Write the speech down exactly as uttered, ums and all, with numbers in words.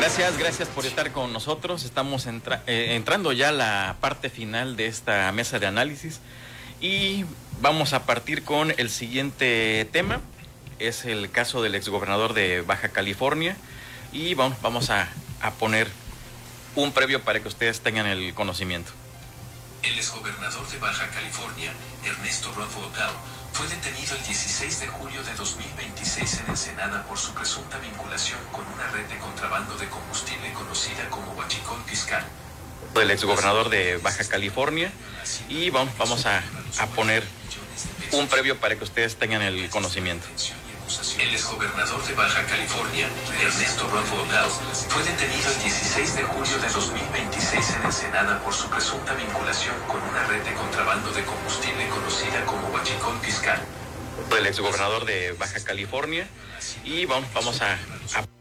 Gracias, gracias por estar con nosotros. Estamos entra eh, entrando ya a la parte final de esta mesa de análisis y vamos a partir con el siguiente tema. Es el caso del exgobernador de Baja California y vamos, vamos a, a poner un previo para que ustedes tengan el conocimiento. El exgobernador de Baja California, Ernesto Rodolfo Ocao, fue detenido el dieciséis de julio de dos mil veintiséis en Ensenada por su presunta vinculación con una red de contrabando de combustible conocida como huachicol fiscal. El exgobernador de Baja California y vamos, vamos a, a poner un previo para que ustedes tengan el conocimiento. El exgobernador de Baja California, Ernesto Rodolfo Ocao, fue detenido el dieciséis de julio de dos mil veintiséis en Ensenada por su presunta vinculación con una red de contrabando de combustible conocida como huachicol fiscal. El exgobernador de Baja California y vamos, vamos a, a